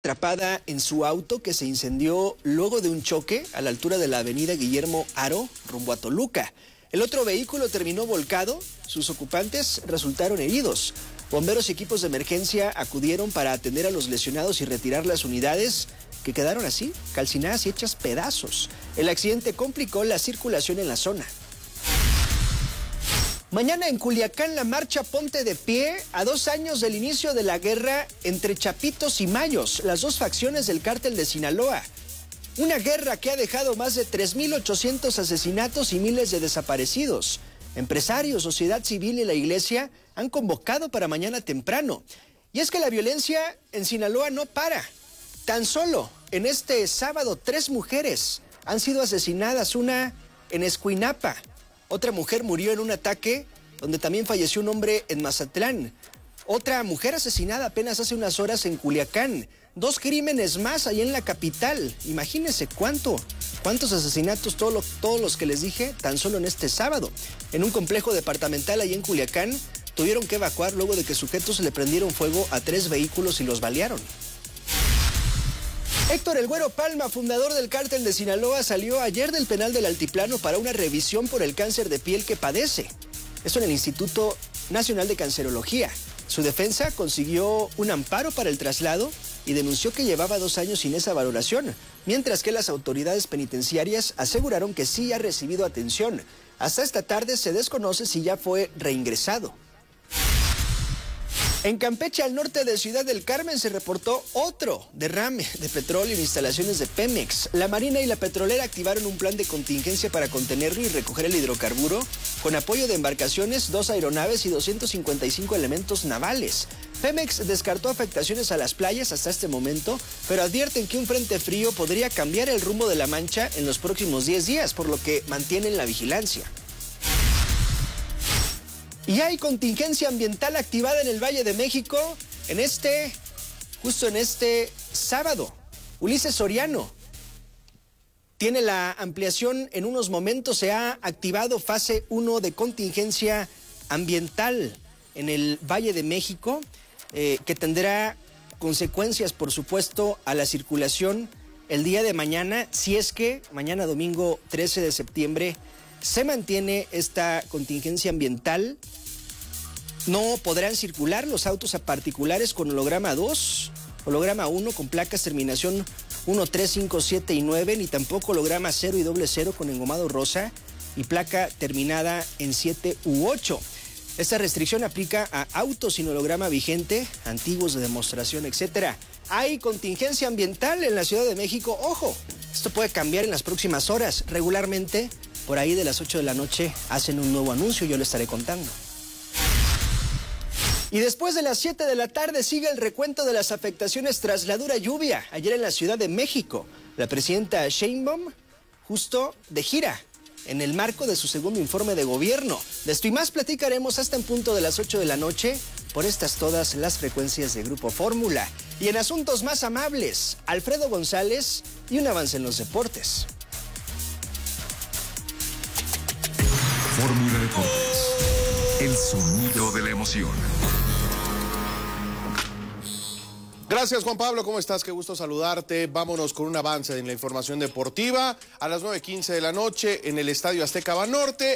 Atrapada en su auto que se incendió luego de un choque a la altura de la avenida Guillermo Haro, rumbo a Toluca. El otro vehículo terminó volcado, sus ocupantes resultaron heridos. Bomberos y equipos de emergencia acudieron para atender a los lesionados y retirar las unidades que quedaron así, calcinadas y hechas pedazos. El accidente complicó la circulación en la zona. Mañana en Culiacán la marcha Ponte de Pie a 2 años del inicio de la guerra entre Chapitos y Mayos, las dos facciones del cártel de Sinaloa. Una guerra que ha dejado más de 3,800 asesinatos y miles de desaparecidos. Empresarios, sociedad civil y la iglesia han convocado para mañana temprano. Y es que la violencia en Sinaloa no para. Tan solo en este sábado 3 mujeres han sido asesinadas, una en Escuinapa. Otra mujer murió en un ataque donde también falleció un hombre en Mazatlán. Otra mujer asesinada apenas hace unas horas en Culiacán. 2 crímenes más ahí en la capital. Imagínense cuántos asesinatos, todos los que les dije, tan solo en este sábado. En un complejo departamental ahí en Culiacán tuvieron que evacuar luego de que sujetos le prendieron fuego a 3 vehículos y los balearon. Héctor El Güero Palma, fundador del cártel de Sinaloa, salió ayer del penal del Altiplano para una revisión por el cáncer de piel que padece. Esto en el Instituto Nacional de Cancerología. Su defensa consiguió un amparo para el traslado y denunció que llevaba 2 años sin esa valoración, mientras que las autoridades penitenciarias aseguraron que sí ha recibido atención. Hasta esta tarde se desconoce si ya fue reingresado. En Campeche, al norte de Ciudad del Carmen, se reportó otro derrame de petróleo en instalaciones de Pemex. La Marina y la petrolera activaron un plan de contingencia para contenerlo y recoger el hidrocarburo con apoyo de embarcaciones, 2 aeronaves y 255 elementos navales. Pemex descartó afectaciones a las playas hasta este momento, pero advierten que un frente frío podría cambiar el rumbo de la mancha en los próximos 10 días, por lo que mantienen la vigilancia. Y hay contingencia ambiental activada en el Valle de México justo en este sábado. Ulises Soriano tiene la ampliación en unos momentos. Se ha activado fase 1 de contingencia ambiental en el Valle de México, que tendrá consecuencias, por supuesto, a la circulación el día de mañana, si es que mañana domingo 13 de septiembre se mantiene esta contingencia ambiental. No podrán circular los autos a particulares con holograma 2, holograma 1 con placas terminación 1, 3, 5, 7 y 9, ni tampoco holograma 0 y 00 con engomado rosa y placa terminada en 7 u 8. Esta restricción aplica a autos sin holograma vigente, antiguos de demostración, etc. Hay contingencia ambiental en la Ciudad de México. Ojo, esto puede cambiar en las próximas horas. Regularmente, por ahí de las 8 de la noche, hacen un nuevo anuncio, yo les estaré contando. Y después de las 7 de la tarde sigue el recuento de las afectaciones tras la dura lluvia ayer en la Ciudad de México. La presidenta Sheinbaum, justo de gira, en el marco de su segundo informe de gobierno. De esto y más platicaremos hasta en punto de las 8 de la noche por estas todas las frecuencias de Grupo Fórmula. Y en asuntos más amables, Alfredo González y un avance en los deportes. Fórmula Deportes, el sonido de la emoción. Gracias, Juan Pablo, ¿cómo estás? Qué gusto saludarte. Vámonos con un avance en la información deportiva. A las 9:15 de la noche en el Estadio Azteca Banorte,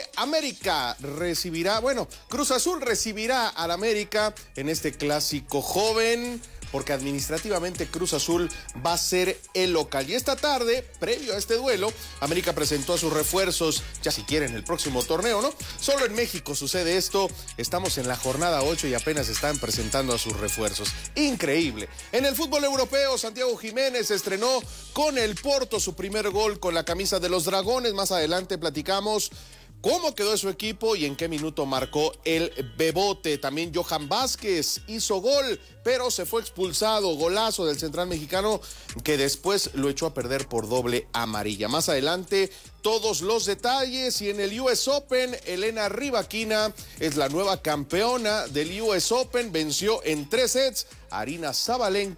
Cruz Azul recibirá al América en este clásico joven, porque administrativamente Cruz Azul va a ser el local. Y esta tarde, previo a este duelo, América presentó a sus refuerzos, ya si quieren, el próximo torneo, ¿no? Solo en México sucede esto. Estamos en la jornada 8 y apenas están presentando a sus refuerzos. Increíble. En el fútbol europeo, Santiago Jiménez estrenó con el Porto su primer gol con la camisa de los Dragones. Más adelante platicamos cómo quedó su equipo y en qué minuto marcó el Bebote. También Johan Vázquez hizo gol, pero se fue expulsado. Golazo del central mexicano que después lo echó a perder por doble amarilla. Más adelante, todos los detalles. Y en el US Open, Elena Rybakina es la nueva campeona del US Open. Venció en 3 sets a Aryna Sabalenka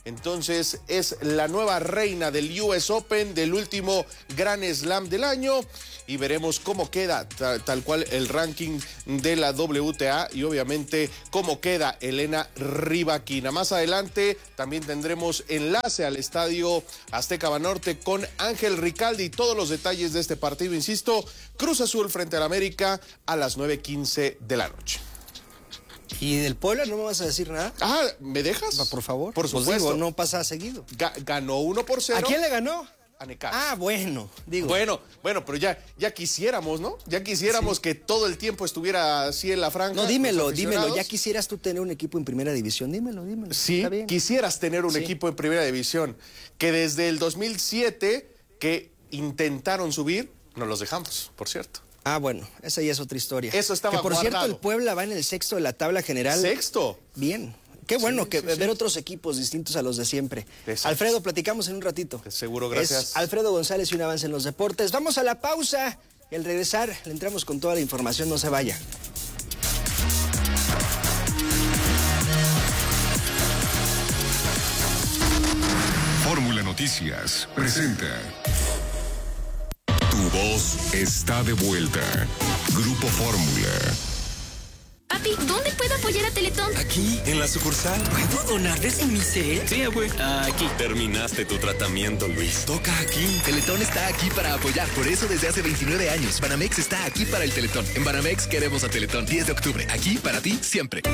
entonces es la nueva reina del US Open, del último Grand Slam del año, y veremos cómo queda tal cual el ranking de la WTA y obviamente cómo queda Elena Rybakina. Más adelante también tendremos enlace al Estadio Azteca Banorte con Ángel Ricaldi y todos los detalles de este partido, insisto, Cruz Azul frente al América a las 9:15 de la noche. ¿Y del Puebla no me vas a decir nada? Ah, ¿me dejas? Por favor. Por supuesto. Pues digo, no pasa seguido. Ganó 1-0. ¿A quién le ganó? A Necaxa. Ah, bueno, digo. Bueno, pero ya quisiéramos, ¿no? Ya quisiéramos que todo el tiempo estuviera así en la franja. No, dímelo. ¿Ya quisieras tú tener un equipo en primera división? Dímelo. Sí, Está bien. quisieras tener un equipo en primera división. Que desde el 2007 que intentaron subir, no los dejamos, por cierto. Ah, bueno, esa ya es otra historia. Eso estaba que por guardado. cierto, el Puebla va en el 6º de la tabla general. ¿Sexto? Bien. Qué bueno ver otros equipos distintos a los de siempre. Exacto. Alfredo, platicamos en un ratito. Seguro, gracias. Es Alfredo González y un avance en los deportes. Vamos a la pausa y al regresar le entramos con toda la información. No se vaya. Fórmula Noticias presenta. Tu voz está de vuelta. Grupo Fórmula. Papi, ¿dónde puedo apoyar a Teletón? Aquí, en la sucursal. ¿Puedo donarles en mi cel? Sí, abue. Aquí. Terminaste tu tratamiento, Luis. Toca aquí. Teletón está aquí para apoyar. Por eso desde hace 29 años, Banamex está aquí para el Teletón. En Banamex queremos a Teletón. 10 de octubre. Aquí para ti, siempre.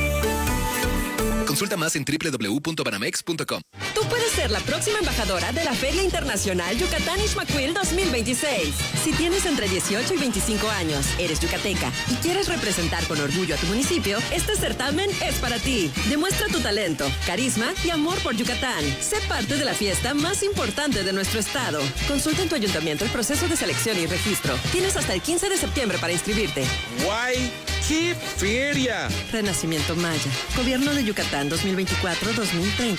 Consulta más en www.banamex.com. Tú puedes ser la próxima embajadora de la Feria Internacional Yucatán Ixmaquil 2026. Si tienes entre 18 y 25 años, eres yucateca y quieres representar con orgullo a tu municipio, este certamen es para ti. Demuestra tu talento, carisma y amor por Yucatán. Sé parte de la fiesta más importante de nuestro estado. Consulta en tu ayuntamiento el proceso de selección y registro. Tienes hasta el 15 de septiembre para inscribirte. ¡Guay! ¡Qué feria! Renacimiento Maya. Gobierno de Yucatán 2024-2030.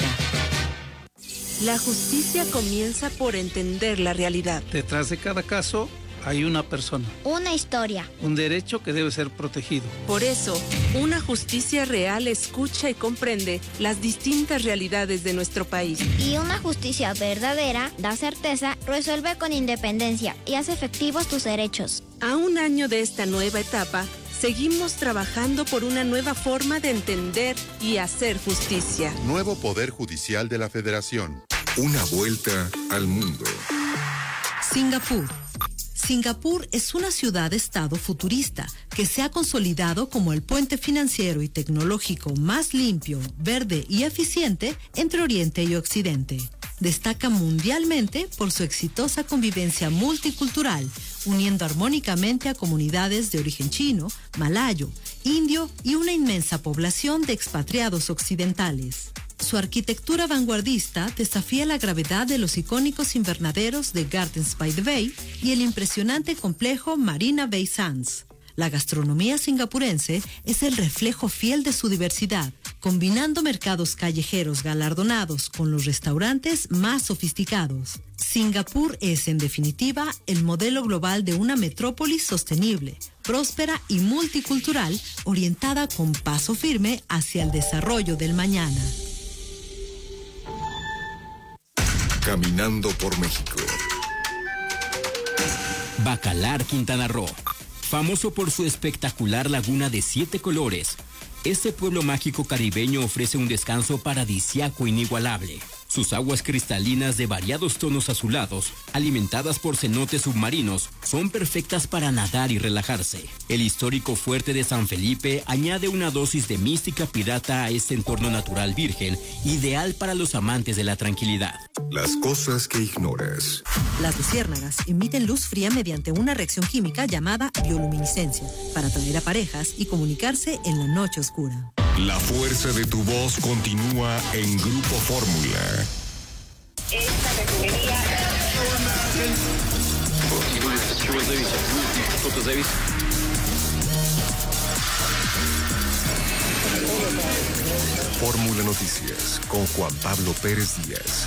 La justicia comienza por entender la realidad. Detrás de cada caso hay una persona. Una historia. Un derecho que debe ser protegido. Por eso, una justicia real escucha y comprende las distintas realidades de nuestro país. Y una justicia verdadera da certeza, resuelve con independencia y hace efectivos tus derechos. A un año de esta nueva etapa, seguimos trabajando por una nueva forma de entender y hacer justicia. Nuevo Poder Judicial de la Federación. Una vuelta al mundo. Singapur. Singapur es una ciudad-estado futurista que se ha consolidado como el puente financiero y tecnológico más limpio, verde y eficiente entre Oriente y Occidente. Destaca mundialmente por su exitosa convivencia multicultural, uniendo armónicamente a comunidades de origen chino, malayo, indio y una inmensa población de expatriados occidentales. Su arquitectura vanguardista desafía la gravedad de los icónicos invernaderos de Gardens by the Bay y el impresionante complejo Marina Bay Sands. La gastronomía singapurense es el reflejo fiel de su diversidad, combinando mercados callejeros galardonados con los restaurantes más sofisticados. Singapur es, en definitiva, el modelo global de una metrópolis sostenible, próspera y multicultural, orientada con paso firme hacia el desarrollo del mañana. Caminando por México. Bacalar, Quintana Roo. Famoso por su espectacular laguna de 7 colores, este pueblo mágico caribeño ofrece un descanso paradisíaco inigualable. Sus aguas cristalinas de variados tonos azulados, alimentadas por cenotes submarinos, son perfectas para nadar y relajarse. El histórico fuerte de San Felipe añade una dosis de mística pirata a este entorno natural virgen, ideal para los amantes de la tranquilidad. Las cosas que ignoras. Las luciérnagas emiten luz fría mediante una reacción química llamada bioluminiscencia, para atraer a parejas y comunicarse en la noche oscura. La fuerza de tu voz continúa en Grupo Fórmula. Esta refinería... Fórmula Noticias con Juan Pablo Pérez Díaz.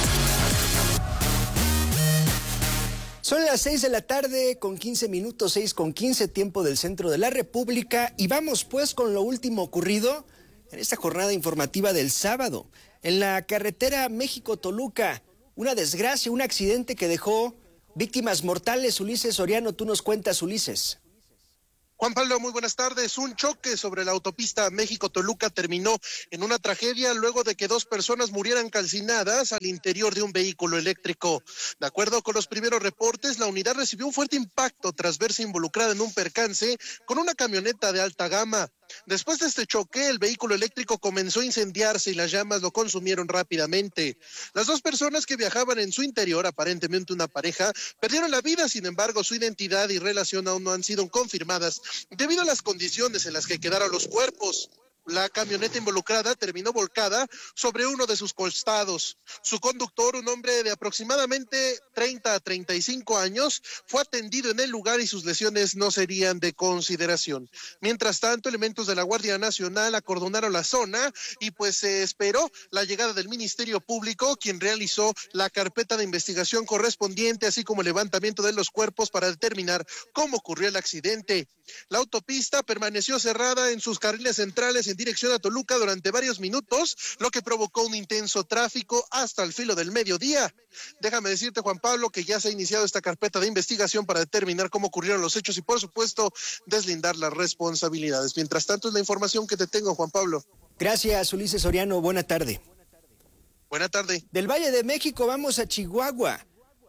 Son las 6 de la tarde con 15 minutos, 6:15, tiempo del centro de la República. Y vamos pues con lo último ocurrido en esta jornada informativa del sábado. En la carretera México-Toluca, una desgracia, un accidente que dejó víctimas mortales. Ulises Soriano, tú nos cuentas, Ulises. Juan Pablo, muy buenas tardes. Un choque sobre la autopista México-Toluca terminó en una tragedia luego de que 2 personas murieran calcinadas al interior de un vehículo eléctrico. De acuerdo con los primeros reportes, la unidad recibió un fuerte impacto tras verse involucrada en un percance con una camioneta de alta gama. Después de este choque, el vehículo eléctrico comenzó a incendiarse y las llamas lo consumieron rápidamente. Las 2 personas que viajaban en su interior, aparentemente una pareja, perdieron la vida. Sin embargo, su identidad y relación aún no han sido confirmadas debido a las condiciones en las que quedaron los cuerpos. La camioneta involucrada terminó volcada sobre uno de sus costados. Su conductor, un hombre de aproximadamente 30 a 35 años, fue atendido en el lugar y sus lesiones no serían de consideración. Mientras tanto, elementos de la Guardia Nacional acordonaron la zona y pues se esperó la llegada del Ministerio Público, quien realizó la carpeta de investigación correspondiente, así como el levantamiento de los cuerpos para determinar cómo ocurrió el accidente. La autopista permaneció cerrada en sus carriles centrales en dirección a Toluca durante varios minutos, lo que provocó un intenso tráfico hasta el filo del mediodía. Déjame decirte, Juan Pablo, que ya se ha iniciado esta carpeta de investigación para determinar cómo ocurrieron los hechos y, por supuesto, deslindar las responsabilidades. Mientras tanto, es la información que te tengo, Juan Pablo. Gracias, Ulises Soriano. Buena tarde. Buena tarde. Del Valle de México vamos a Chihuahua.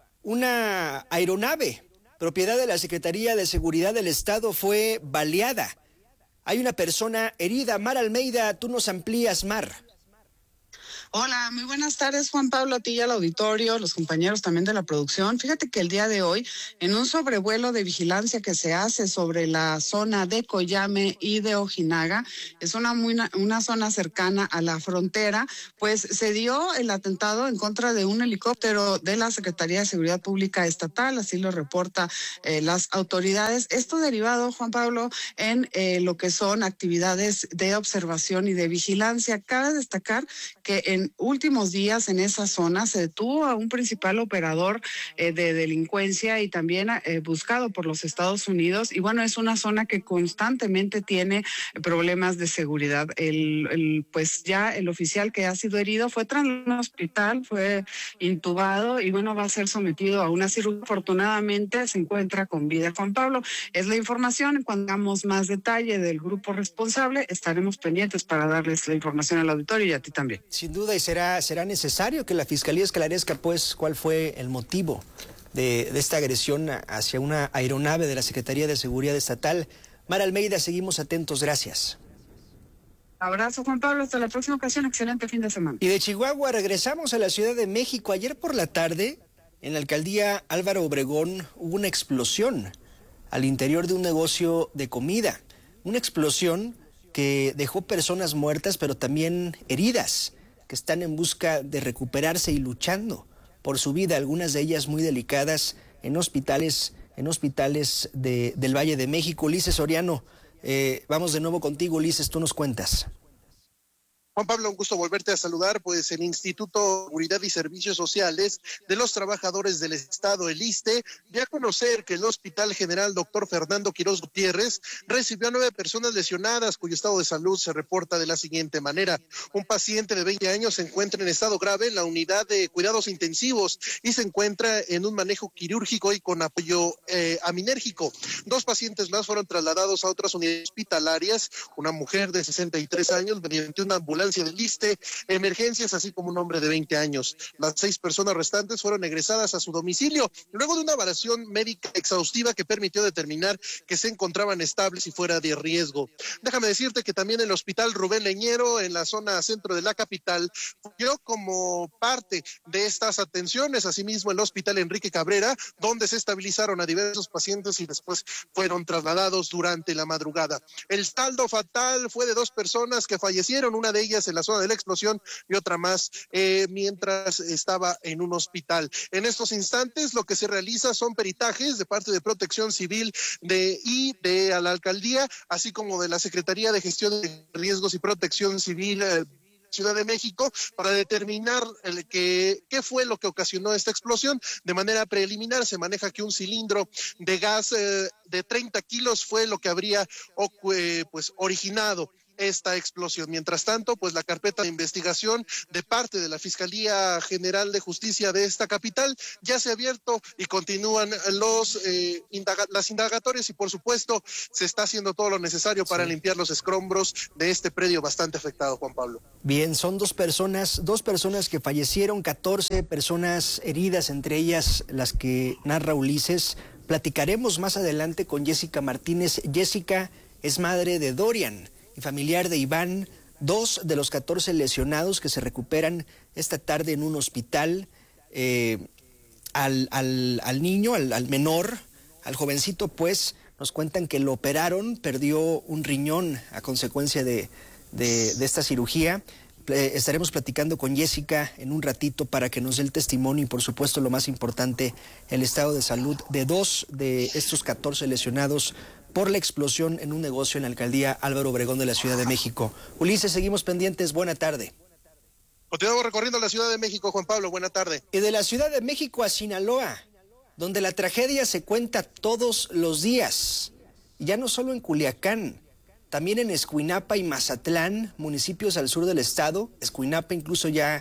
Una aeronave, propiedad de la Secretaría de Seguridad del Estado, fue baleada. Hay una persona herida. Mar Almeida, tú nos amplías, Mar. Hola, muy buenas tardes, Juan Pablo, a ti y al auditorio, los compañeros también de la producción. Fíjate que el día de hoy, en un sobrevuelo de vigilancia que se hace sobre la zona de Coyame y de Ojinaga, es una zona cercana a la frontera, pues se dio el atentado en contra de un helicóptero de la Secretaría de Seguridad Pública Estatal, así lo reporta las autoridades. Esto derivado, Juan Pablo, en lo que son actividades de observación y de vigilancia. Cabe destacar que en últimos días en esa zona se detuvo a un principal operador de delincuencia y también buscado por los Estados Unidos. Y bueno, es una zona que constantemente tiene problemas de seguridad. Pues ya el oficial que ha sido herido fue trasladado a un hospital, fue intubado y bueno, va a ser sometido a una cirugía. Afortunadamente se encuentra con vida. Juan Pablo, es la información. Cuando tengamos más detalle del grupo responsable, estaremos pendientes para darles la información al auditorio y a ti también. Sin duda, y será necesario que la Fiscalía esclarezca pues cuál fue el motivo de esta agresión hacia una aeronave de la Secretaría de Seguridad Estatal. Mar Almeida, seguimos atentos, gracias. Abrazo, Juan Pablo, hasta la próxima ocasión, excelente fin de semana. Y de Chihuahua regresamos a la Ciudad de México. Ayer por la tarde, en la alcaldía Álvaro Obregón, hubo una explosión al interior de un negocio de comida. Una explosión que dejó personas muertas, pero también heridas, que están en busca de recuperarse y luchando por su vida, algunas de ellas muy delicadas, en hospitales del Valle de México. Ulises Soriano, vamos de nuevo contigo, Ulises, tú nos cuentas. Juan Pablo, un gusto volverte a saludar. Pues el Instituto de Seguridad y Servicios Sociales de los Trabajadores del Estado, el ISSSTE, dio a conocer que el Hospital General Dr. Fernando Quirós Gutiérrez recibió a 9 personas lesionadas, cuyo estado de salud se reporta de la siguiente manera. Un paciente de 20 años se encuentra en estado grave en la unidad de cuidados intensivos y se encuentra en un manejo quirúrgico y con apoyo aminérgico. 2 pacientes más fueron trasladados a otras unidades hospitalarias, una mujer de 63 años mediante una ambulancia del ISSSTE, emergencias, así como un hombre de 20 años. Las 6 personas restantes fueron egresadas a su domicilio, luego de una evaluación médica exhaustiva que permitió determinar que se encontraban estables y fuera de riesgo. Déjame decirte que también el Hospital Rubén Leñero, en la zona centro de la capital, dio como parte de estas atenciones, asimismo el Hospital Enrique Cabrera, donde se estabilizaron a diversos pacientes y después fueron trasladados durante la madrugada. El saldo fatal fue de 2 personas que fallecieron, una de ellas en la zona de la explosión y otra más mientras estaba en un hospital. En estos instantes lo que se realiza son peritajes de parte de Protección Civil y de la alcaldía, así como de la Secretaría de Gestión de Riesgos y Protección Civil Ciudad de México, para determinar qué fue lo que ocasionó esta explosión. De manera preliminar se maneja que un cilindro de gas de 30 kilos fue lo que habría originado esta explosión. Mientras tanto, pues la carpeta de investigación de parte de la Fiscalía General de Justicia de esta capital ya se ha abierto y continúan las indagatorias y por supuesto se está haciendo todo lo necesario para limpiar los escombros de este predio bastante afectado, Juan Pablo. Bien, son dos personas que fallecieron, 14 personas heridas, entre ellas las que narra Ulises. Platicaremos más adelante con Jessica Martínez. Jessica es madre de Dorian y familiar de Iván, 2 de los 14 lesionados que se recuperan esta tarde en un hospital. Al niño, al menor, al jovencito, pues, nos cuentan que lo operaron, perdió un riñón a consecuencia de esta cirugía. Estaremos platicando con Jessica en un ratito para que nos dé el testimonio y, por supuesto, lo más importante, el estado de salud de 2 de estos 14 lesionados por la explosión en un negocio en la alcaldía Álvaro Obregón de la Ciudad de México. Ulises, seguimos pendientes. Buena tarde. Continuamos recorriendo la Ciudad de México, Juan Pablo. Buena tarde. Y de la Ciudad de México a Sinaloa, donde la tragedia se cuenta todos los días. Y ya no solo en Culiacán, también en Escuinapa y Mazatlán, municipios al sur del estado. Escuinapa incluso ya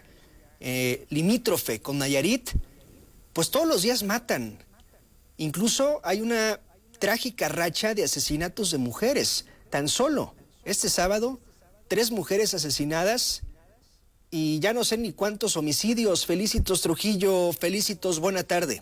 limítrofe con Nayarit, pues todos los días matan. Incluso hay una trágica racha de asesinatos de mujeres. Tan solo este sábado, 3 mujeres asesinadas y ya no sé ni cuántos homicidios. Felicitos, Trujillo, Felicitos, buena tarde.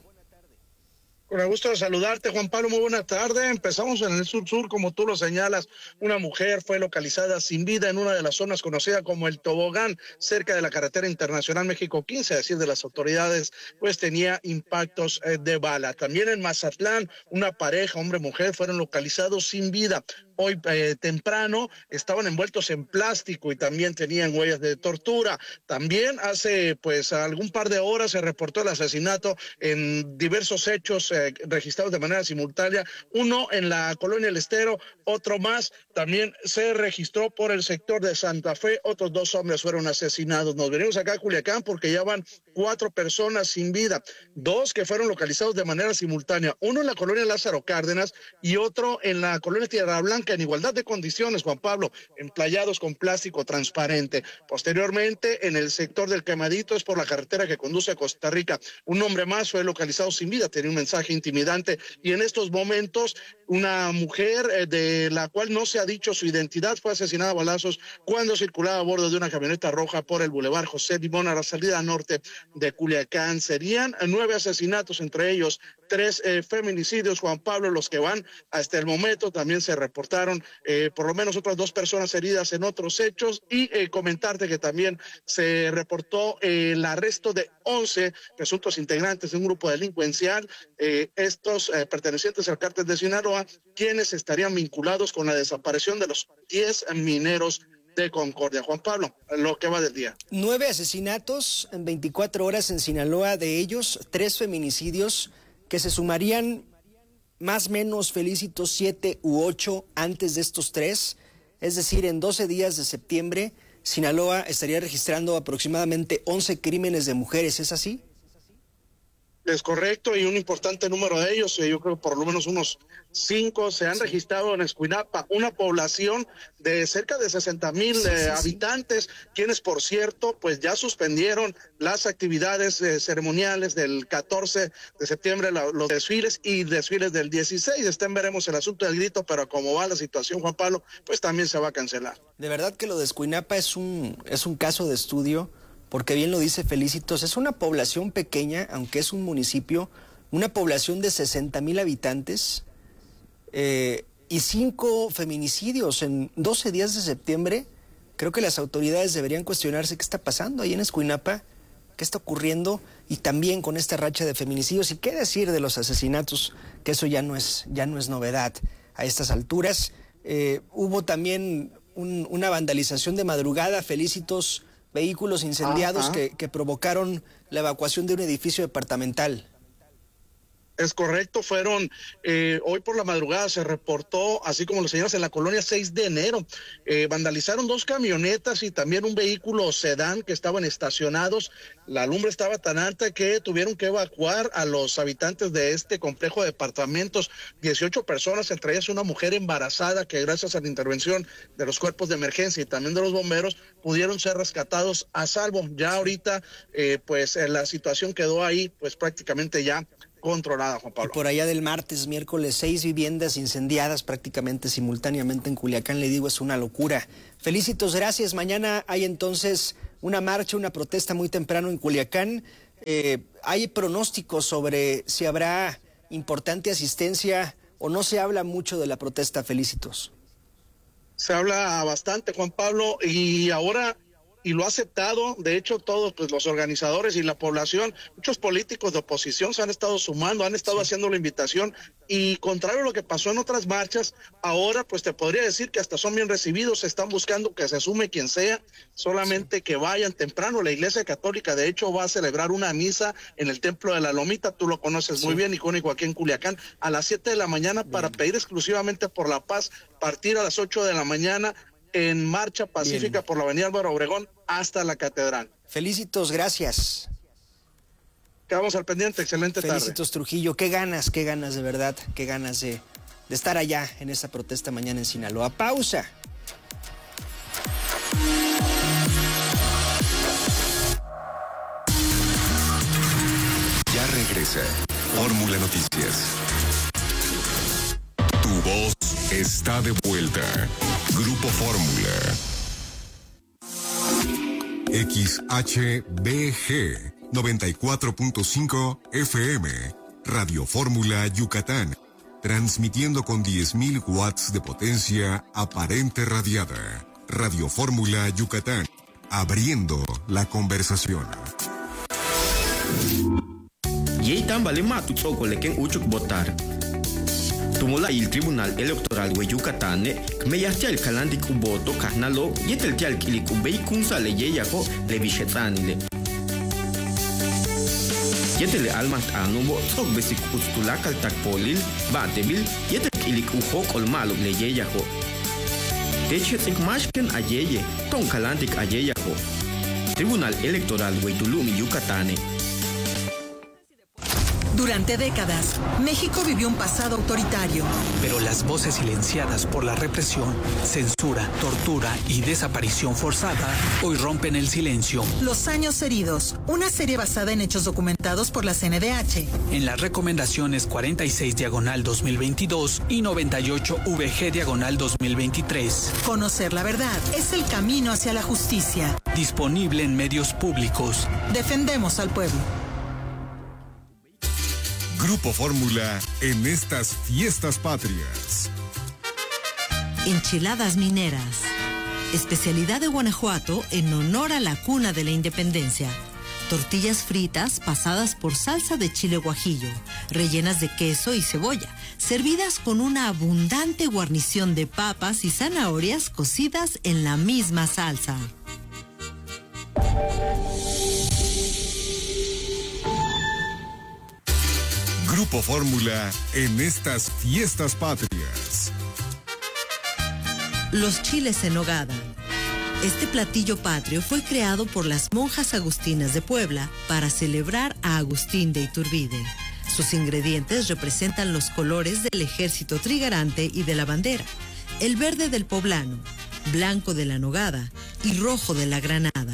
Con el gusto de saludarte, Juan Pablo, muy buena tarde. Empezamos en el sur, como tú lo señalas. Una mujer fue localizada sin vida en una de las zonas conocida como El Tobogán, cerca de la carretera internacional México 15, a decir de las autoridades, pues tenía impactos de bala. También en Mazatlán, una pareja, hombre-mujer, fueron localizados sin vida. Hoy temprano estaban envueltos en plástico y también tenían huellas de tortura. También hace pues algún par de horas se reportó el asesinato en diversos hechos registrados de manera simultánea. Uno en la colonia El Estero, otro más también se registró por el sector de Santa Fe. Otros 2 hombres fueron asesinados. Nos venimos acá a Culiacán porque ya van 4 personas sin vida. 2 que fueron localizados de manera simultánea. Uno en la colonia Lázaro Cárdenas y otro en la colonia Tierra Blanca, en igualdad de condiciones, Juan Pablo, emplayados con plástico transparente. Posteriormente, en el sector del Quemadito, es por la carretera que conduce a Costa Rica. Un hombre más fue localizado sin vida, tenía un mensaje intimidante. Y en estos momentos, una mujer de la cual no se ha dicho su identidad fue asesinada a balazos cuando circulaba a bordo de una camioneta roja por el Boulevard José Limón a la salida norte de Culiacán. Serían 9 asesinatos, entre ellos 3 feminicidios, Juan Pablo, los que van hasta el momento. También se reportaron por lo menos otras 2 personas heridas en otros hechos y comentarte que también se reportó el arresto de 11 presuntos integrantes de un grupo delincuencial, estos pertenecientes al cártel de Sinaloa, quienes estarían vinculados con la desaparición de los 10 mineros de Concordia. Juan Pablo, lo que va del día. 9 asesinatos en 24 horas en Sinaloa, de ellos 3 feminicidios que se sumarían más o menos, Felicitos, 7 u 8 antes de estos 3, es decir, en 12 días de septiembre, Sinaloa estaría registrando aproximadamente 11 crímenes de mujeres, ¿es así? Es correcto, y un importante número de ellos, yo creo que por lo menos unos 5 se han registrado en Escuinapa, una población de cerca de 60,000 habitantes, quienes, por cierto, pues ya suspendieron las actividades ceremoniales del 14 de septiembre, los desfiles y desfiles del 16. Veremos el asunto del grito, pero como va la situación, Juan Pablo, pues también se va a cancelar. De verdad que lo de Escuinapa es un caso de estudio, porque bien lo dice Felicitos, es una población pequeña, aunque es un municipio, una población de 60,000 habitantes y 5 feminicidios en 12 días de septiembre. Creo que las autoridades deberían cuestionarse qué está pasando ahí en Escuinapa, qué está ocurriendo, y también con esta racha de feminicidios. Y qué decir de los asesinatos, que eso ya no es novedad a estas alturas. Hubo también una vandalización de madrugada, Felicitos, vehículos incendiados que provocaron la evacuación de un edificio departamental. Es correcto, fueron, hoy por la madrugada se reportó, así como lo señalas, en la colonia 6 de enero, vandalizaron 2 camionetas y también un vehículo sedán que estaban estacionados. La lumbre estaba tan alta que tuvieron que evacuar a los habitantes de este complejo de departamentos, 18 personas, entre ellas una mujer embarazada que gracias a la intervención de los cuerpos de emergencia y también de los bomberos pudieron ser rescatados a salvo. Ya ahorita, la situación quedó ahí, pues prácticamente ya controlada, Juan Pablo. Y por allá del martes, miércoles, 6 viviendas incendiadas prácticamente simultáneamente en Culiacán, le digo, es una locura. Felicitos, gracias. Mañana hay entonces una marcha, una protesta muy temprano en Culiacán. ¿Hay pronósticos sobre si habrá importante asistencia o no se habla mucho de la protesta? Felicitos. Se habla bastante, Juan Pablo, y ahora... y lo ha aceptado, de hecho todos pues, los organizadores y la población, muchos políticos de oposición se han estado sumando, han estado haciendo la invitación y contrario a lo que pasó en otras marchas, ahora pues te podría decir que hasta son bien recibidos, se están buscando que se sume quien sea, solamente que vayan temprano. La Iglesia Católica de hecho va a celebrar una misa en el Templo de la Lomita, tú lo conoces muy bien, icónico aquí en Culiacán, a las 7 de la mañana para pedir exclusivamente por la paz, partir a las 8 de la mañana, en marcha pacífica por la avenida Álvaro Obregón hasta la catedral. Felicitos, gracias. Quedamos al pendiente, excelente tarde. Felicitos, Trujillo, qué ganas de verdad, qué ganas de estar allá en esa protesta mañana en Sinaloa. Pausa. Ya regresa Fórmula Noticias. Tu voz está de vuelta. Grupo Fórmula. XHBG 94.5 FM. Radio Fórmula Yucatán. Transmitiendo con 10.000 watts de potencia aparente radiada. Radio Fórmula Yucatán. Abriendo la conversación. Tumula il Tribunal Electoral de Yucatán, me yaste el calandic voto carnalo, yetel tial kilik ubei kunsa le yeyako le bishetanile. Yetel almat anubo, tok besik ustulak al takpolil, batebil, yetel kilik uhok olmalo le yeyako. Techet mashken ayeye, ton calandic ayeyako. Tribunal Electoral de Tulum Yucatán. Durante décadas, México vivió un pasado autoritario. Pero las voces silenciadas por la represión, censura, tortura y desaparición forzada hoy rompen el silencio. Los años heridos, una serie basada en hechos documentados por la CNDH. En las recomendaciones 46/2022 y 98/VG/2023. Conocer la verdad es el camino hacia la justicia. Disponible en medios públicos. Defendemos al pueblo. Grupo Fórmula en estas fiestas patrias. Enchiladas mineras. Especialidad de Guanajuato en honor a la cuna de la independencia. Tortillas fritas pasadas por salsa de chile guajillo, rellenas de queso y cebolla, servidas con una abundante guarnición de papas y zanahorias cocidas en la misma salsa. Grupo Fórmula en estas fiestas patrias. Los chiles en nogada. Este platillo patrio fue creado por las monjas agustinas de Puebla para celebrar a Agustín de Iturbide. Sus ingredientes representan los colores del ejército trigarante y de la bandera, el verde del poblano, blanco de la nogada y rojo de la granada.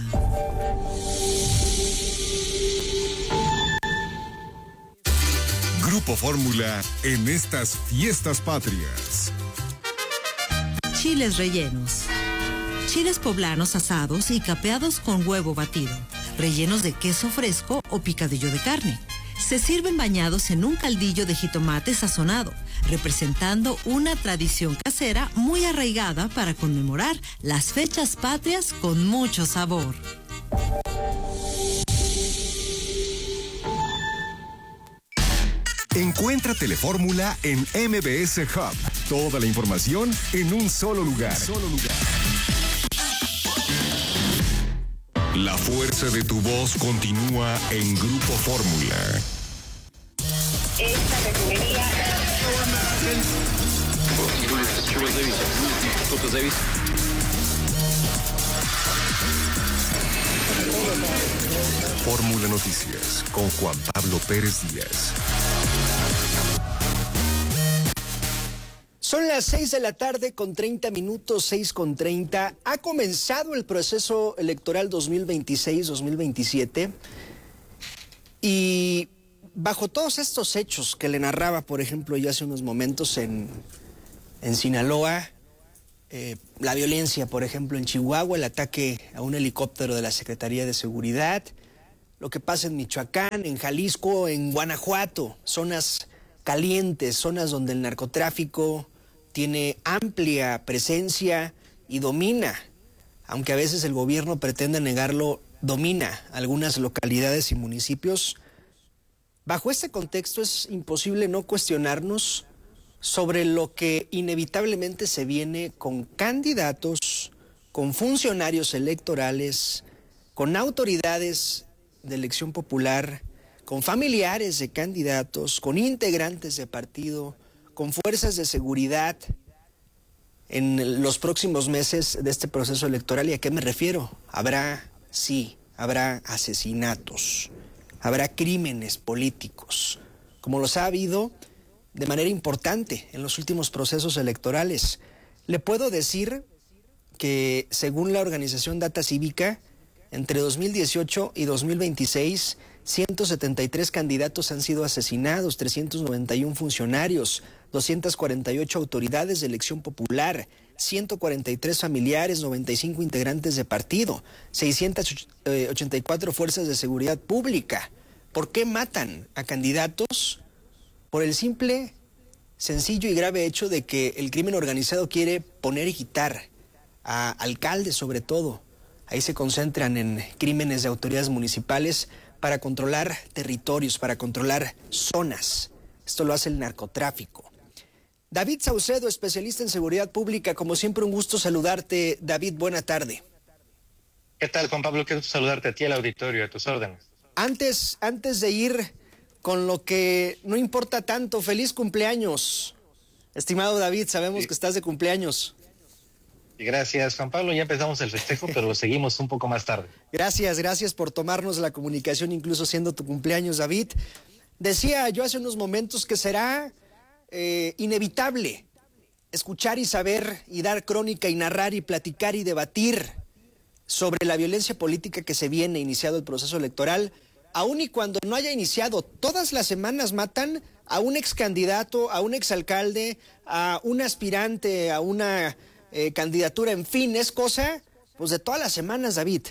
Grupo Fórmula en estas fiestas patrias. Chiles rellenos. Chiles poblanos asados y capeados con huevo batido, rellenos de queso fresco o picadillo de carne. Se sirven bañados en un caldillo de jitomate sazonado, representando una tradición casera muy arraigada para conmemorar las fechas patrias con mucho sabor. Encuentra Telefórmula en MBS Hub. Toda la información en un solo lugar. La fuerza de tu voz continúa en Grupo Fórmula. esta refinería. Fórmula Noticias con Juan Pablo Pérez Díaz. Son las 6 de la tarde con 30 minutos, 6:30. Ha comenzado el proceso electoral 2026-2027 y bajo todos estos hechos que le narraba, por ejemplo, ya hace unos momentos en Sinaloa, la violencia, por ejemplo, en Chihuahua, el ataque a un helicóptero de la Secretaría de Seguridad, lo que pasa en Michoacán, en Jalisco, en Guanajuato, zonas calientes, zonas donde el narcotráfico tiene amplia presencia y domina, aunque a veces el gobierno pretende negarlo, domina algunas localidades y municipios. Bajo este contexto es imposible no cuestionarnos sobre lo que inevitablemente se viene con candidatos, con funcionarios electorales, con autoridades de elección popular, con familiares de candidatos, con integrantes de partido, con fuerzas de seguridad en los próximos meses de este proceso electoral. ¿Y a qué me refiero? Habrá asesinatos, habrá crímenes políticos, como los ha habido de manera importante en los últimos procesos electorales. Le puedo decir que, según la organización Data Cívica, entre 2018 y 2026, 173 candidatos han sido asesinados, 391 funcionarios, 248 autoridades de elección popular, 143 familiares, 95 integrantes de partido, 684 fuerzas de seguridad pública. ¿Por qué matan a candidatos? Por el simple, sencillo y grave hecho de que el crimen organizado quiere poner y quitar a alcaldes, sobre todo. Ahí se concentran en crímenes de autoridades municipales para controlar territorios, para controlar zonas. Esto lo hace el narcotráfico. David Saucedo, especialista en seguridad pública, como siempre un gusto saludarte. David, buena tarde. ¿Qué tal, Juan Pablo? Qué gusto saludarte a ti, al auditorio, a tus órdenes. Antes de ir con lo que no importa tanto, feliz cumpleaños. Estimado David, sabemos que estás de cumpleaños. Gracias, Juan Pablo. Ya empezamos el festejo, pero lo seguimos un poco más tarde. Gracias por tomarnos la comunicación, incluso siendo tu cumpleaños, David. Decía yo hace unos momentos que será inevitable escuchar y saber y dar crónica y narrar y platicar y debatir sobre la violencia política que se viene, iniciado el proceso electoral, aun y cuando no haya iniciado. Todas las semanas matan a un ex candidato, a un exalcalde, a un aspirante, a una candidatura, en fin, es cosa pues de todas las semanas, David.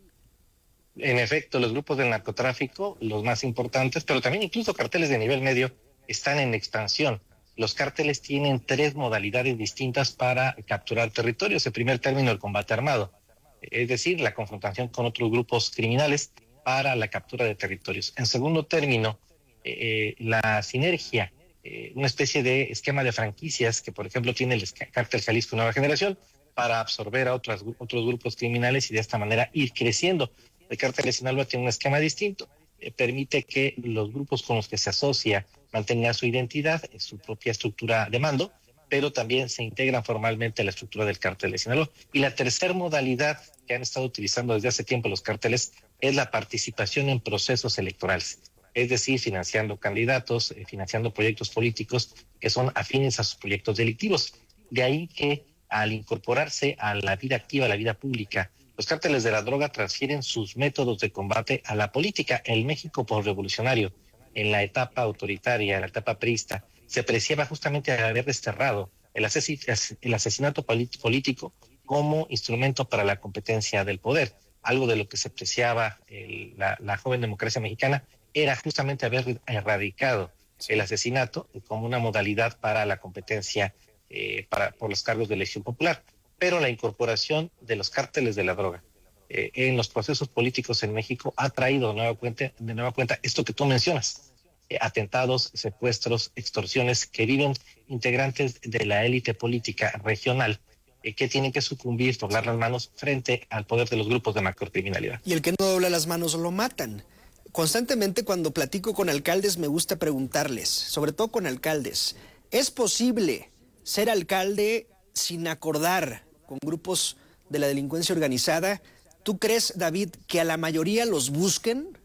En efecto, los grupos del narcotráfico, los más importantes, pero también incluso carteles de nivel medio, están en expansión. Los cárteles tienen 3 modalidades distintas para capturar territorios. En primer término, el combate armado, es decir, la confrontación con otros grupos criminales para la captura de territorios. En segundo término, la sinergia, una especie de esquema de franquicias que, por ejemplo, tiene el cártel Jalisco Nueva Generación para absorber a otros grupos criminales y de esta manera ir creciendo. El cártel de Sinaloa tiene un esquema distinto, permite que los grupos con los que se asocia mantengan su identidad, su propia estructura de mando, pero también se integran formalmente a la estructura del cártel de Sinaloa. Y la tercera modalidad que han estado utilizando desde hace tiempo los cárteles es la participación en procesos electorales, es decir, financiando candidatos, financiando proyectos políticos que son afines a sus proyectos delictivos. De ahí que al incorporarse a la vida activa, a la vida pública, los cárteles de la droga transfieren sus métodos de combate a la política. El México posrevolucionario, en la etapa autoritaria, en la etapa priista, se preciaba justamente de haber desterrado el asesinato político como instrumento para la competencia del poder. Algo de lo que se preciaba la joven democracia mexicana era justamente haber erradicado el asesinato como una modalidad para la competencia por los cargos de elección popular. Pero la incorporación de los cárteles de la droga en los procesos políticos en México ha traído de nueva cuenta esto que tú mencionas, atentados, secuestros, extorsiones que viven integrantes de la élite política regional que tienen que sucumbir, doblar las manos frente al poder de los grupos de macrocriminalidad. Y el que no dobla las manos lo matan. constantemente cuando platico con alcaldes me gusta preguntarles, sobre todo con alcaldes, ¿es posible ser alcalde sin acordar con grupos de la delincuencia organizada? ¿Tú crees, David, que a la mayoría los busquen?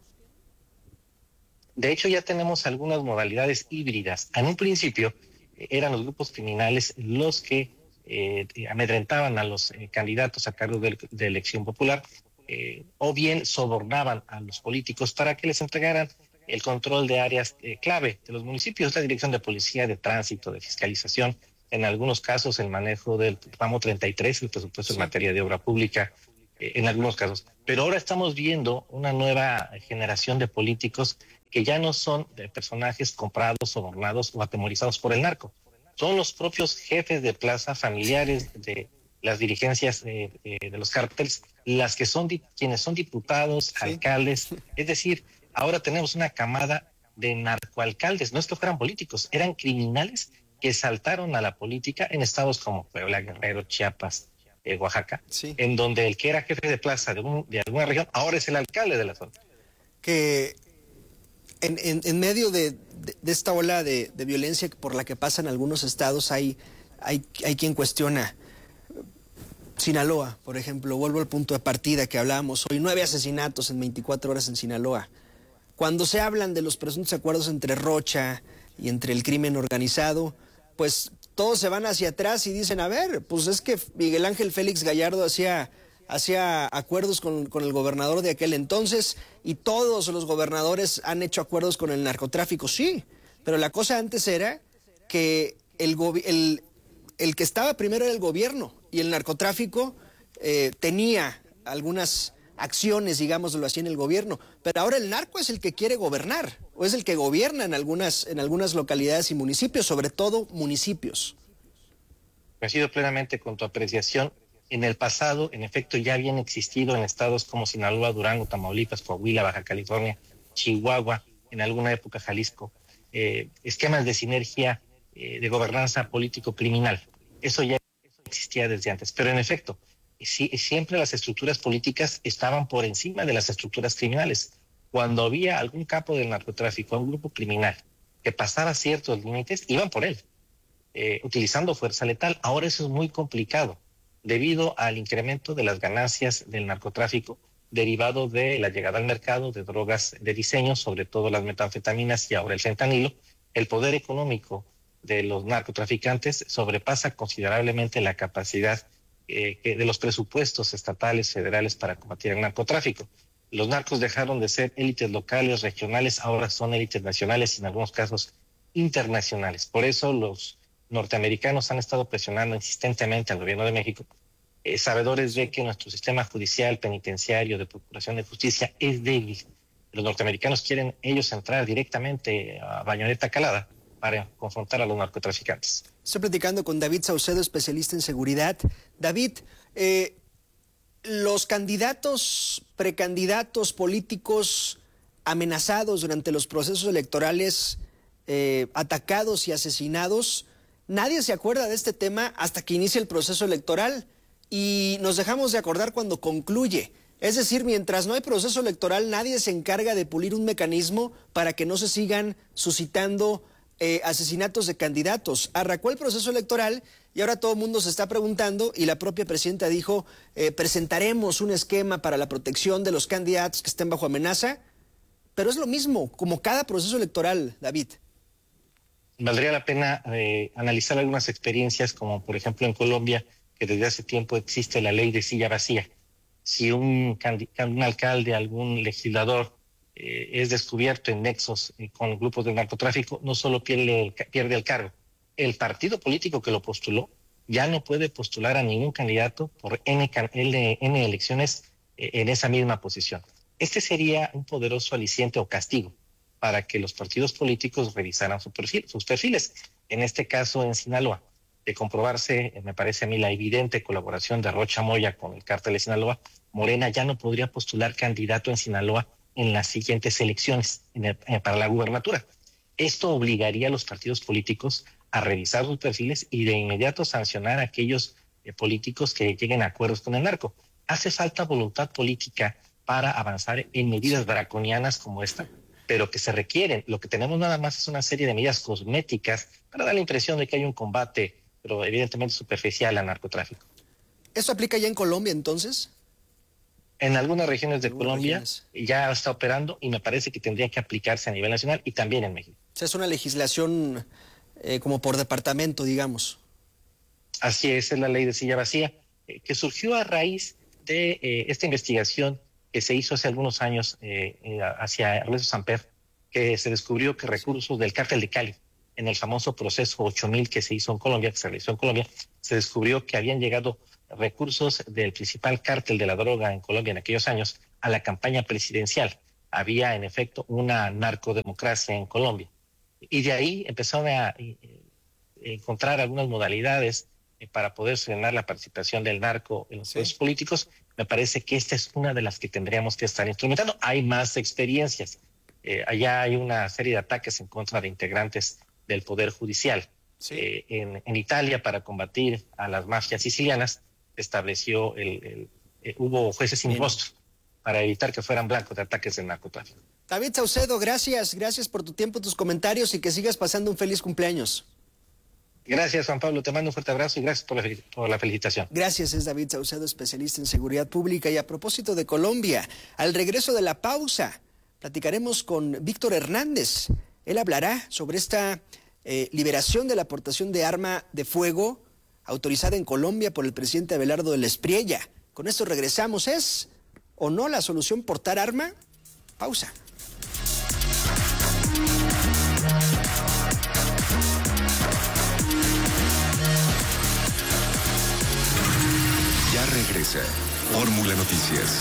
De hecho, ya tenemos algunas modalidades híbridas. En un principio eran los grupos criminales los que amedrentaban a los candidatos a cargo de elección popular, o bien sobornaban a los políticos para que les entregaran el control de áreas clave de los municipios, la dirección de policía, de tránsito, de fiscalización, en algunos casos el manejo del ramo 33, el presupuesto en materia de obra pública, en algunos casos. Pero ahora estamos viendo una nueva generación de políticos que ya no son de personajes comprados, sobornados o atemorizados por el narco. Son los propios jefes de plaza, familiares de las dirigencias de los cárteles, las que son quienes son diputados, alcaldes. Es decir, ahora tenemos una camada de narcoalcaldes. No es que fueran políticos, eran criminales que saltaron a la política en estados como Puebla, Guerrero, Chiapas, Oaxaca, en donde el que era jefe de plaza de alguna región ahora es el alcalde de la zona. Que en medio de esta ola de violencia por la que pasan algunos estados, hay quien cuestiona. Sinaloa, por ejemplo, vuelvo al punto de partida que hablábamos hoy, 9 asesinatos en 24 horas en Sinaloa. Cuando se hablan de los presuntos acuerdos entre Rocha y entre el crimen organizado, pues todos se van hacia atrás y dicen, a ver, pues es que Miguel Ángel Félix Gallardo hacía acuerdos con el gobernador de aquel entonces y todos los gobernadores han hecho acuerdos con el narcotráfico, sí, pero la cosa antes era que el que estaba primero era el gobierno y el narcotráfico tenía algunas acciones, digámoslo así, en el gobierno, pero ahora el narco es el que quiere gobernar, o es el que gobierna en algunas localidades y municipios, sobre todo municipios. Coincido plenamente con tu apreciación. En el pasado, en efecto, ya habían existido en estados como Sinaloa, Durango, Tamaulipas, Coahuila, Baja California, Chihuahua, en alguna época Jalisco, esquemas de sinergia de gobernanza político-criminal. Eso ya existía desde antes, pero en efecto, siempre las estructuras políticas estaban por encima de las estructuras criminales. Cuando había algún capo del narcotráfico, un grupo criminal que pasaba ciertos límites, iban por él, utilizando fuerza letal. Ahora eso es muy complicado, debido al incremento de las ganancias del narcotráfico, derivado de la llegada al mercado de drogas de diseño, sobre todo las metanfetaminas y ahora el fentanilo. El poder económico de los narcotraficantes sobrepasa considerablemente la capacidad de los presupuestos estatales, federales para combatir el narcotráfico. Los narcos dejaron de ser élites locales, regionales, ahora son élites nacionales y en algunos casos internacionales. Por eso los norteamericanos han estado presionando insistentemente al gobierno de México, sabedores de que nuestro sistema judicial, penitenciario, de procuración de justicia es débil. Los norteamericanos quieren ellos entrar directamente a bayoneta calada para confrontar a los narcotraficantes. Estoy platicando con David Saucedo, especialista en seguridad. David, los candidatos, precandidatos políticos amenazados durante los procesos electorales, atacados y asesinados, nadie se acuerda de este tema hasta que inicia el proceso electoral y nos dejamos de acordar cuando concluye. Es decir, mientras no hay proceso electoral, nadie se encarga de pulir un mecanismo para que no se sigan suscitando asesinatos de candidatos. Arrancó el proceso electoral y ahora todo el mundo se está preguntando y la propia presidenta dijo, presentaremos un esquema para la protección de los candidatos que estén bajo amenaza, pero es lo mismo como cada proceso electoral, David. Valdría la pena analizar algunas experiencias, como por ejemplo en Colombia, que desde hace tiempo existe la ley de silla vacía. Si un alcalde, algún legislador es descubierto en nexos con grupos de narcotráfico, no solo pierde el cargo, el partido político que lo postuló ya no puede postular a ningún candidato por N elecciones en esa misma posición. Este sería un poderoso aliciente o castigo para que los partidos políticos revisaran sus perfiles. En este caso, en Sinaloa, de comprobarse, me parece a mí, la evidente colaboración de Rocha Moya con el cártel de Sinaloa, Morena ya no podría postular candidato en Sinaloa en las siguientes elecciones para la gubernatura. Esto obligaría a los partidos políticos a revisar sus perfiles y de inmediato sancionar a aquellos políticos que lleguen a acuerdos con el narco. Hace falta voluntad política para avanzar en medidas draconianas como esta, pero que se requieren. Lo que tenemos nada más es una serie de medidas cosméticas para dar la impresión de que hay un combate, pero evidentemente superficial, al narcotráfico. ¿Eso aplica ya en Colombia entonces? En algunas regiones de Colombia ya está operando y me parece que tendría que aplicarse a nivel nacional y también en México. O sea, es una legislación como por departamento, digamos. Así es la ley de silla vacía, que surgió a raíz de esta investigación que se hizo hace algunos años hacia Ernesto Samper, que se descubrió que recursos del cártel de Cali, en el famoso proceso 8000 que se hizo en Colombia, que se realizó en Colombia, se descubrió que habían llegado recursos del principal cártel de la droga en Colombia en aquellos años a la campaña presidencial. Había, en efecto, una narcodemocracia en Colombia. Y de ahí empezaron a encontrar algunas modalidades para poder frenar la participación del narco en los procesos políticos. Me parece que esta es una de las que tendríamos que estar instrumentando. Hay más experiencias. Allá hay una serie de ataques en contra de integrantes del Poder Judicial. En Italia, para combatir a las mafias sicilianas, estableció hubo jueces sin rostro para evitar que fueran blancos de ataques de narcotráfico. David Saucedo, gracias por tu tiempo, tus comentarios y que sigas pasando un feliz cumpleaños. Gracias, Juan Pablo, te mando un fuerte abrazo y gracias por la felicitación. Gracias, es David Saucedo, especialista en seguridad pública. Y a propósito de Colombia, al regreso de la pausa, platicaremos con Víctor Hernández. Él hablará sobre esta liberación de la aportación de arma de fuego autorizada en Colombia por el presidente Abelardo de la Espriella. Con esto regresamos. ¿Es o no la solución portar arma? Pausa. Ya regresa Fórmula Noticias.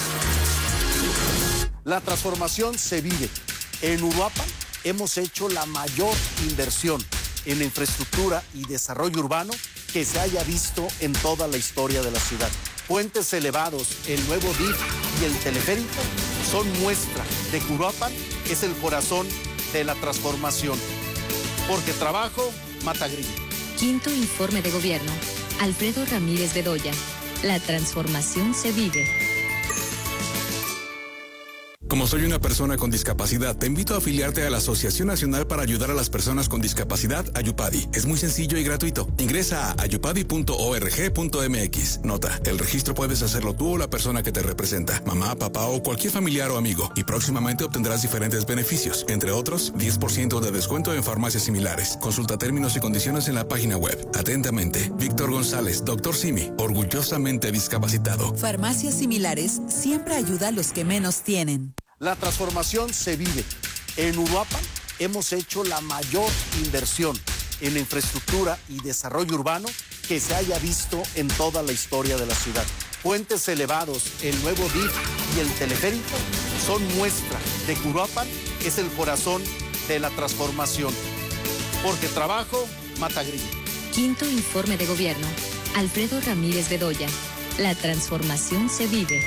La transformación se vive. En Uruapan hemos hecho la mayor inversión en infraestructura y desarrollo urbano que se haya visto en toda la historia de la ciudad. Puentes elevados, el nuevo DIF y el teleférico son muestra de que Uruapan es el corazón de la transformación. Porque trabajo mata grillo. Quinto informe de gobierno. Alfredo Ramírez Bedoya. La transformación se vive. Como soy una persona con discapacidad, te invito a afiliarte a la Asociación Nacional para Ayudar a las Personas con Discapacidad, Ayupadi. Es muy sencillo y gratuito. Ingresa a ayupadi.org.mx. Nota, el registro puedes hacerlo tú o la persona que te representa, mamá, papá o cualquier familiar o amigo, y próximamente obtendrás diferentes beneficios, entre otros, 10% de descuento en farmacias similares. Consulta términos y condiciones en la página web. Atentamente, Víctor González, Dr. Simi, orgullosamente discapacitado. Farmacias Similares siempre ayuda a los que menos tienen. La transformación se vive. En Uruapan hemos hecho la mayor inversión en infraestructura y desarrollo urbano que se haya visto en toda la historia de la ciudad. Puentes elevados, el nuevo DIF y el teleférico son muestra de que Uruapan es el corazón de la transformación. Porque trabajo mata grillo. Quinto informe de gobierno. Alfredo Ramírez Bedoya. La transformación se vive.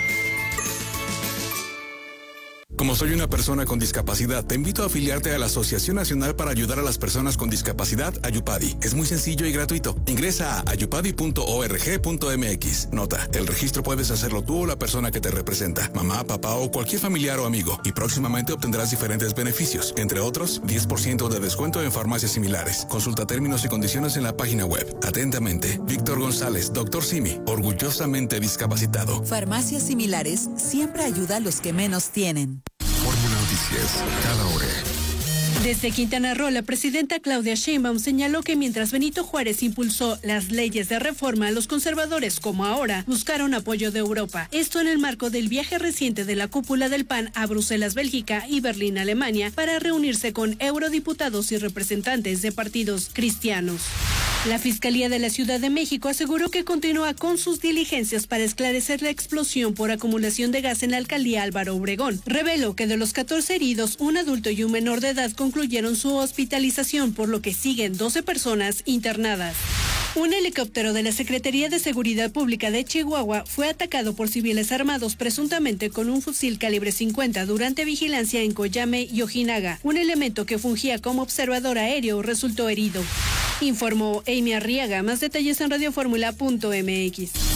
Como soy una persona con discapacidad, te invito a afiliarte a la Asociación Nacional para Ayudar a las Personas con Discapacidad, Ayupadi. Es muy sencillo y gratuito. Ingresa a ayupadi.org.mx. Nota, el registro puedes hacerlo tú o la persona que te representa, mamá, papá o cualquier familiar o amigo, y próximamente obtendrás diferentes beneficios, entre otros, 10% de descuento en farmacias similares. Consulta términos y condiciones en la página web. Atentamente, Víctor González, Dr. Simi, orgullosamente discapacitado. Farmacias Similares siempre ayuda a los que menos tienen. Fórmula Noticias, cada hora. Desde Quintana Roo, la presidenta Claudia Sheinbaum señaló que mientras Benito Juárez impulsó las leyes de reforma, los conservadores, como ahora, buscaron apoyo de Europa. Esto en el marco del viaje reciente de la cúpula del PAN a Bruselas, Bélgica y Berlín, Alemania, para reunirse con eurodiputados y representantes de partidos cristianos. La Fiscalía de la Ciudad de México aseguró que continúa con sus diligencias para esclarecer la explosión por acumulación de gas en la alcaldía Álvaro Obregón. Reveló que de los 14 heridos, un adulto y un menor de edad concluyeron su hospitalización, por lo que siguen 12 personas internadas. Un helicóptero de la Secretaría de Seguridad Pública de Chihuahua fue atacado por civiles armados presuntamente con un fusil calibre 50 durante vigilancia en Coyame y Ojinaga. Un elemento que fungía como observador aéreo resultó herido. Informó Amy Arriaga. Más detalles en radioformula.mx.